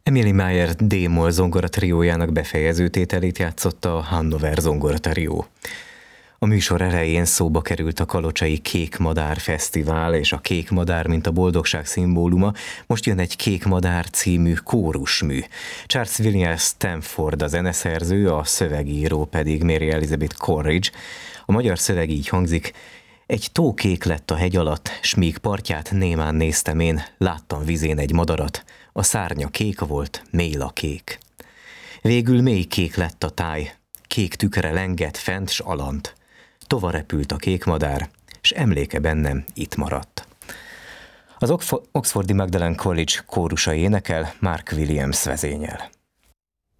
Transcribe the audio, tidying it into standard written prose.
Emily Meyer D-moll zongoratriójának befejező tételét játszotta a Hannover zongoratrió. A műsor elején szóba került a Kalocsai Kék Madár Fesztivál és a Kék Madár, mint a boldogság szimbóluma. Most jön egy Kék Madár című kórusmű. Charles William Stanford a zeneszerző, a szövegíró pedig Mary Elizabeth Coleridge. A magyar szöveg így hangzik: egy tó kék lett a hegy alatt, s míg partját némán néztem én, láttam vizén egy madarat, a szárnya kék volt, méla kék. Végül mély kék lett a táj, kék tükre lengett fent s alant. Tova repült a kék madár, s emléke bennem itt maradt. Az Oxfordi Magdalen College kórusai énekel, Mark Williams vezényel.